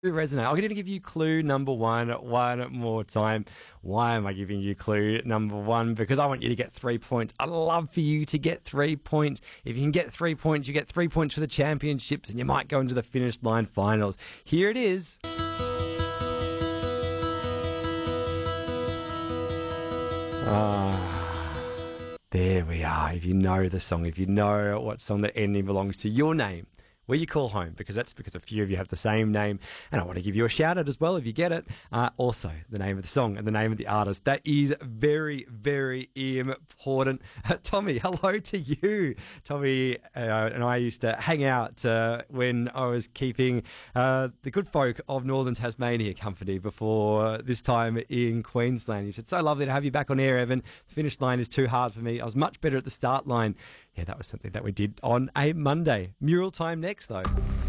Resonate. I'm going to give you clue number one more time. Why am I giving you clue number one? Because I want you to get 3 points. I'd love for you to get 3 points. If you can get 3 points, you get 3 points for the championships and you might go into the finish line finals. Here it is. There we are. If you know the song, if you know what song that ending belongs to your name, where you call home, because that's because a few of you have the same name, and I want to give you a shout out as well if you get it. Also, the name of the song and the name of the artist. That is very, very important. Tommy, hello to you. Tommy and I used to hang out when I was keeping the good folk of Northern Tasmania company before this time in Queensland. You said, so lovely to have you back on air, Evan. The finish line is too hard for me. I was much better at the start line. Yeah, that was something that we did on a Monday. Mural time next, though.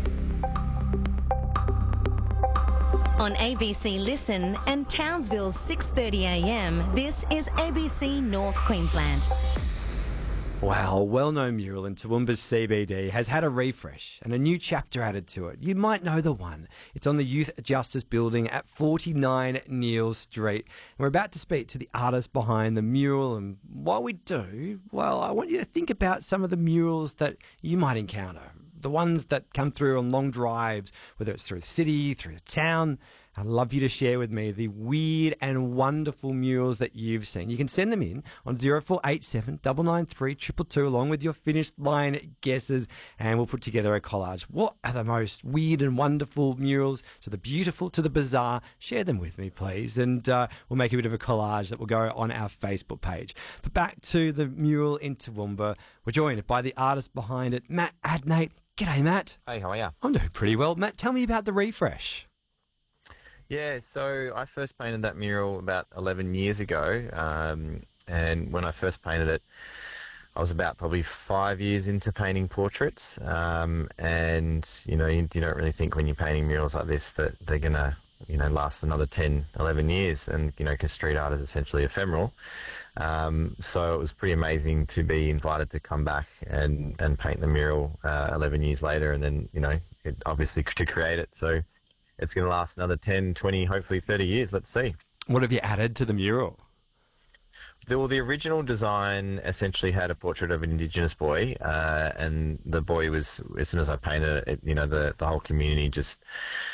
On ABC Listen and Townsville's 6:30am, this is ABC North Queensland. Wow, a well-known mural in Toowoomba's CBD has had a refresh and a new chapter added to it. You might know the one. It's on the Youth Justice Building at 49 Neil Street. And we're about to speak to the artist behind the mural. And while we do, well, I want you to think about some of the murals that you might encounter. The ones that come through on long drives, whether it's through the city, through the town. I'd love you to share with me the weird and wonderful murals that you've seen. You can send them in on 0487 993 222 along with your finish line guesses, and we'll put together a collage. What are the most weird and wonderful murals, to the beautiful, to the bizarre? Share them with me, please, and we'll make a bit of a collage that will go on our Facebook page. But back to the mural in Toowoomba. We're joined by the artist behind it, Matt Adnate. G'day, Matt. Hey, how are you? I'm doing pretty well. Matt, tell me about the refresh. Yeah, so I first painted that mural about 11 years ago, and when I first painted it, I was about probably 5 years into painting portraits, and, you don't really think when you're painting murals like this that they're going to, last another 10, 11 years, and, because street art is essentially ephemeral. So it was pretty amazing to be invited to come back and paint the mural 11 years later, and then, obviously to create it. So it's going to last another 10, 20, hopefully 30 years. Let's see. What have you added to the mural? The original design essentially had a portrait of an Indigenous boy, and the boy was, as soon as I painted it, the whole community just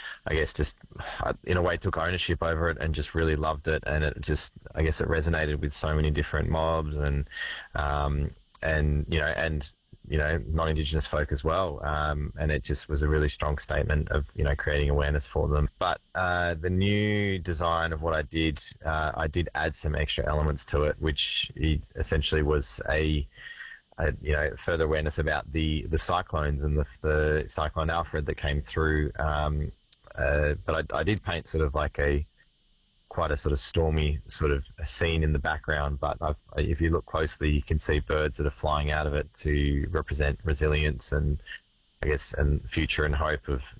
in a way took ownership over it and just really loved it, and it just, it resonated with so many different mobs and non-Indigenous folk as well, and it just was a really strong statement of creating awareness for them. But the new design of what I did add some extra elements to it, which essentially was a further awareness about the cyclones and the cyclone Alfred that came through. But I did paint sort of like quite a sort of stormy sort of a scene in the background, but if you look closely, you can see birds that are flying out of it to represent resilience and and future and hope of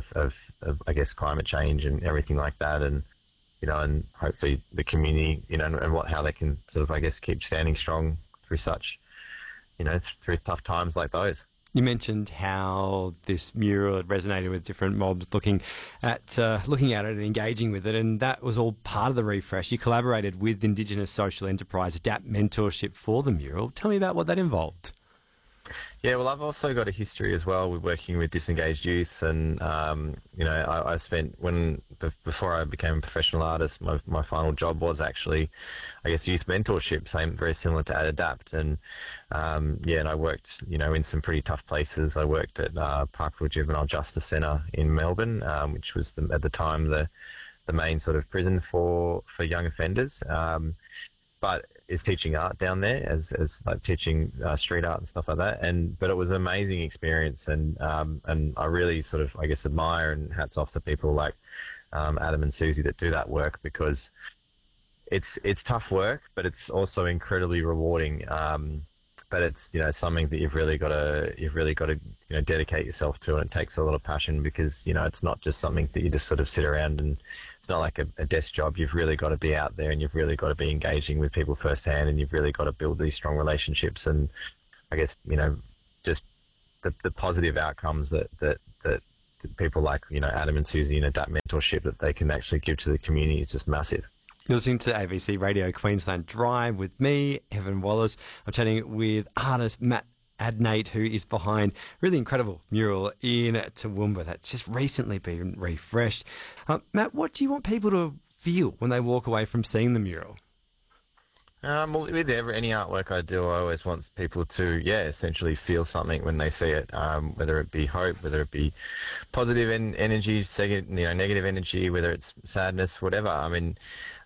climate change and everything like that, and and hopefully the community and how they can sort of keep standing strong through such through tough times like those. You mentioned how this mural had resonated with different mobs looking at it and engaging with it, and that was all part of the refresh. You collaborated with Indigenous social enterprise Adapt Mentorship for the mural. Tell me about what that involved. Yeah, well, I've also got a history as well with working with disengaged youth, and I spent before I became a professional artist, my final job was actually, youth mentorship, very similar to Adapt, and and I worked in some pretty tough places. I worked at Parkville Juvenile Justice Centre in Melbourne, which was at the time the main sort of prison for young offenders. But is teaching art down there as like teaching street art and stuff like that, but it was an amazing experience, and I really sort of admire, and hats off to people like Adam and Susie that do that work, because it's tough work, but it's also incredibly rewarding. But it's something that you've really got to dedicate yourself to, and it takes a lot of passion, because it's not just something that you just sort of sit around, and it's not like a desk job. You've really got to be out there, and you've really got to be engaging with people firsthand, and you've really got to build these strong relationships, and just the positive outcomes that people like, Adam and Susie, that mentorship that they can actually give to the community is just massive. You're listening to ABC Radio Queensland Drive with me, Evan Wallace. I'm chatting with artist Matt Adnate, who is behind a really incredible mural in Toowoomba that's just recently been refreshed. Matt, what do you want people to feel when they walk away from seeing the mural? Well, with any artwork I do, I always want people to, essentially feel something when they see it, whether it be hope, whether it be positive energy, negative energy, whether it's sadness, whatever. I mean,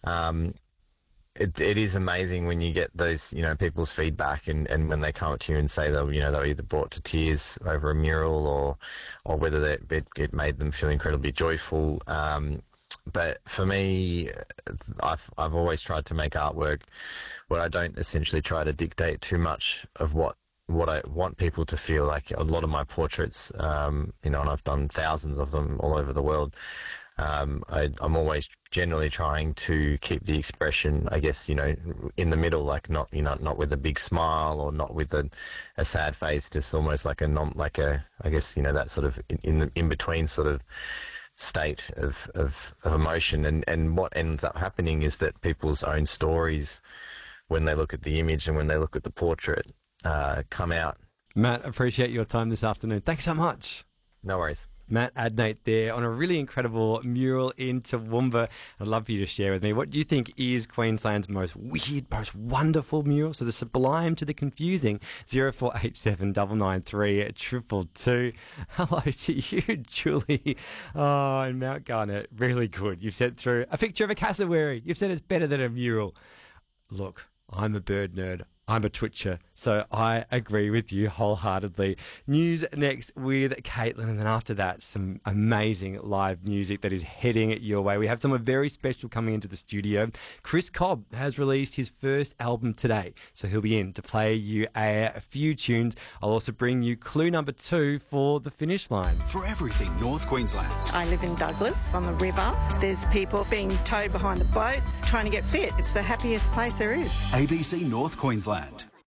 it is amazing when you get those, people's feedback and when they come up to you and say they're either brought to tears over a mural or whether it made them feel incredibly joyful. But for me, I've always tried to make artwork where I don't essentially try to dictate too much of what I want people to feel. Like a lot of my portraits, and I've done thousands of them all over the world. I'm always generally trying to keep the expression, I guess, in the middle, like not with a big smile or not with a sad face, just almost like I guess, that sort of in between sort of state of emotion. And what ends up happening is that people's own stories, when they look at the image and when they look at the portrait, come out. Matt, appreciate your time this afternoon. Thanks so much. No worries. Matt Adnate there on a really incredible mural in Toowoomba. I'd love for you to share with me what you think is Queensland's most weird, most wonderful mural. So the sublime to the confusing, 0487 993 222. Hello to you, Julie. Oh, in Mount Garnet, really good. You've sent through a picture of a cassowary. You've said it's better than a mural. Look, I'm a bird nerd. I'm a twitcher, so I agree with you wholeheartedly. News next with Caitlin, and then after that, some amazing live music that is heading your way. We have someone very special coming into the studio. Chris Cobb has released his first album today, so he'll be in to play you a few tunes. I'll also bring you clue number 2 for the finish line. For everything North Queensland. I live in Douglas on the river. There's people being towed behind the boats trying to get fit. It's the happiest place there is. ABC North Queensland.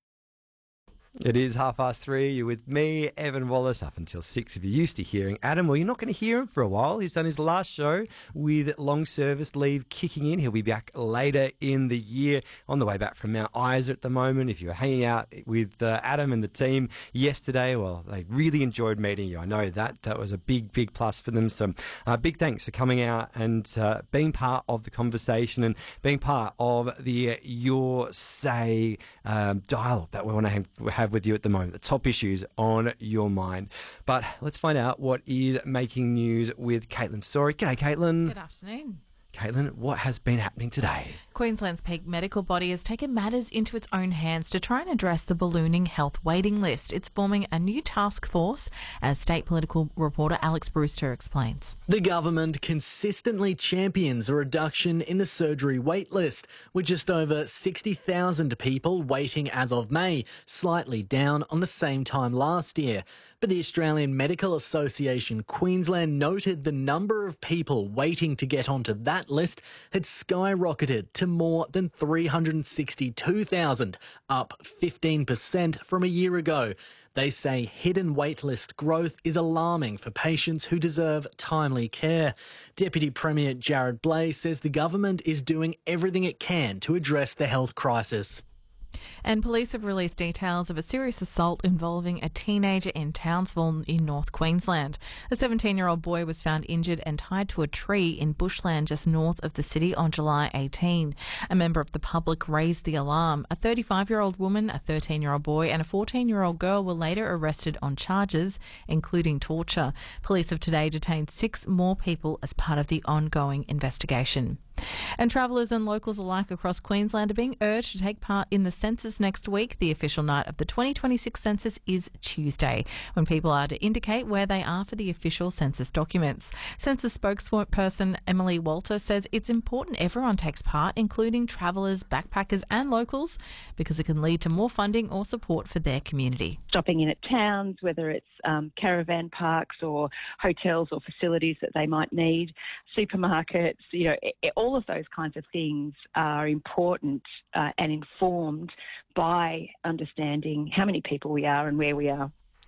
It is 3:30. You're with me, Evan Wallace, up until 6 if you're used to hearing Adam. Well, you're not going to hear him for a while. He's done his last show with long service leave kicking in. He'll be back later in the year, on the way back from Mount Isa at the moment. If you were hanging out with Adam and the team yesterday, well, they really enjoyed meeting you. I know that. That was a big, big plus for them. So big thanks for coming out and being part of the conversation and being part of the Your Say dialogue that we want to have with you at the moment, the top issues on your mind. But let's find out what is making news with Caitlin Story. G'day, Caitlin. Good afternoon. Caitlin, what has been happening today? Queensland's peak medical body has taken matters into its own hands to try and address the ballooning health waiting list. It's forming a new task force, as state political reporter Alex Brewster explains. The government consistently champions a reduction in the surgery wait list, with just over 60,000 people waiting as of May, slightly down on the same time last year. But the Australian Medical Association Queensland noted the number of people waiting to get onto that list had skyrocketed to more than 362,000, up 15% from a year ago. They say hidden waitlist growth is alarming for patients who deserve timely care. Deputy Premier Jared Blay says the government is doing everything it can to address the health crisis. And police have released details of a serious assault involving a teenager in Townsville in North Queensland. The 17-year-old boy was found injured and tied to a tree in bushland just north of the city on July 18. A member of the public raised the alarm. A 35-year-old woman, a 13-year-old boy and a 14-year-old girl were later arrested on charges, including torture. Police have today detained 6 more people as part of the ongoing investigation. And travellers and locals alike across Queensland are being urged to take part in the census next week. The official night of the 2026 census is Tuesday, when people are to indicate where they are for the official census documents. Census spokesperson Emily Walter says it's important everyone takes part, including travellers, backpackers and locals, because it can lead to more funding or support for their community. Stopping in at towns, whether it's caravan parks or hotels or facilities that they might need, supermarkets, all of those kinds of things are important and informed by understanding how many people we are and where we are.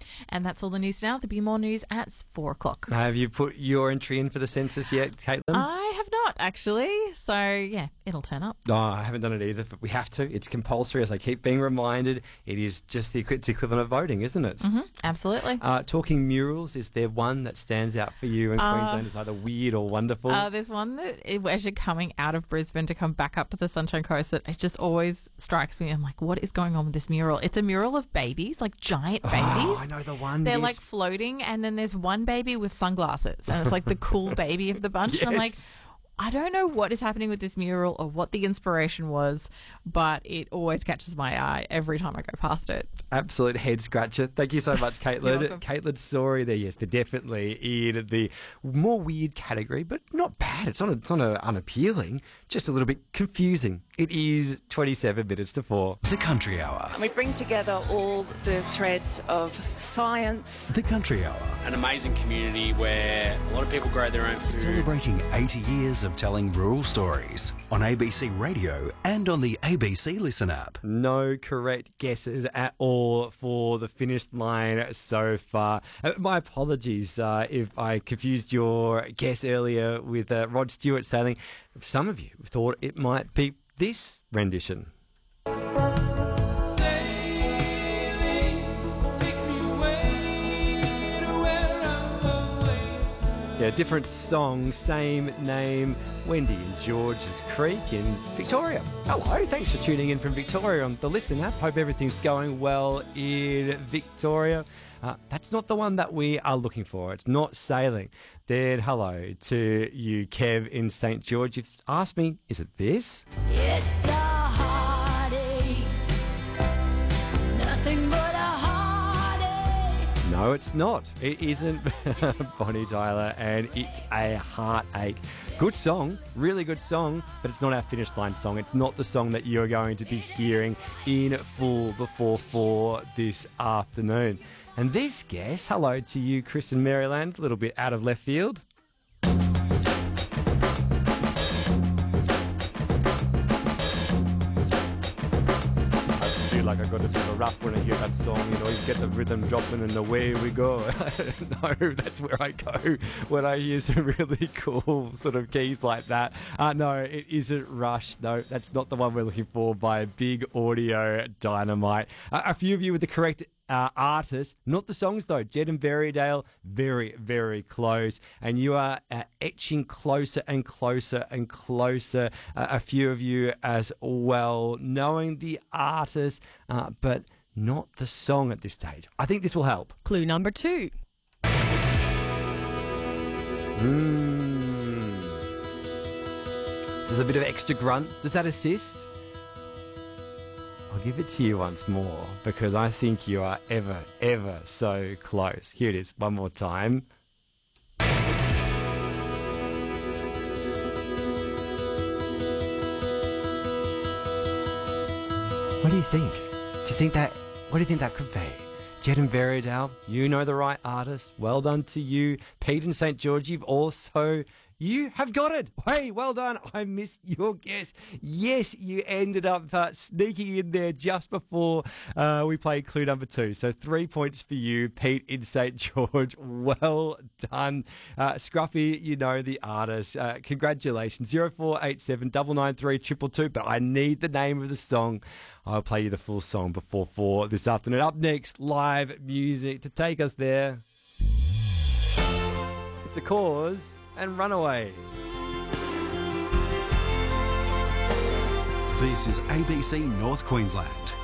And that's all the news now. There'll be more news at 4 o'clock. Have you put your entry in for the census yet, Caitlin? I have not, actually. So, yeah, it'll turn up. Oh, I haven't done it either, but we have to. It's compulsory, as I keep being reminded. It is just the equivalent of voting, isn't it? Mm-hmm, absolutely. Talking murals, is there one that stands out for you in Queensland as either weird or wonderful? There's one that, as you're coming out of Brisbane to come back up to the Sunshine Coast, that it just always strikes me. I'm like, what is going on with this mural? It's a mural of babies, like giant babies. Oh, I know the one. They're like floating, and then there's one baby with sunglasses, and it's like the cool baby of the bunch. Yes. And I'm like, I don't know what is happening with this mural or what the inspiration was, but it always catches my eye every time I go past it. Absolute head scratcher. Thank you so much, Caitlin. You're welcome. Caitlin's story there, yes, they're definitely in the more weird category, but not bad. It's not unappealing, just a little bit confusing. It is 27 minutes to 4. The Country Hour. We bring together all the threads of science. The Country Hour. An amazing community where a lot of people grow their own food. Celebrating 80 years of telling rural stories on ABC Radio and on the ABC Listen app. No correct guesses at all for the finish line so far. My apologies if I confused your guess earlier with Rod Stewart sailing. Some of you thought it might be this rendition. Yeah, different song, same name. Wendy and George's Creek in Victoria. Hello, thanks for tuning in from Victoria on the Listen app. Hope everything's going well in Victoria. That's not the one that we are looking for. It's not sailing. Then hello to you, Kev in St. George. You've asked me, is it this? It's a heartache, nothing but a heartache. No, it's not. It isn't Bonnie Tyler, and it's a heartache. Good song, really good song, but it's not our finish line song. It's not the song that you're going to be hearing in full before 4 this afternoon. And this guess, hello to you, Chris in Maryland, a little bit out of left field. I feel like I got a bit of a rough when I hear that song, you know, you get the rhythm dropping and away we go. No, that's where I go when I hear some really cool sort of keys like that. No, it isn't Rush. No, that's not the one we're looking for by Big Audio Dynamite. A few of you with the correct artist, not the songs though. Jed and Berrydale, very, very close. And you are etching closer and closer and closer. A few of you as well, knowing the artist, but not the song at this stage. I think this will help. Clue number 2. Just a bit of extra grunt. Does that assist? I'll give it to you once more because I think you are ever, ever so close. Here it is, one more time. What do you think? What do you think that could be? Jed and Berrydale, you know the right artist. Well done to you. Pete and St. George, you have got it. Hey, well done. I missed your guess. Yes, you ended up sneaking in there just before we played clue number 2. So 3 points for you, Pete in St. George. Well done. Scruffy, you know the artist. Congratulations. 0487 993 222. But I need the name of the song. I'll play you the full song before 4 this afternoon. Up next, live music to take us there. It's The Cause and Runaway. This is ABC North Queensland.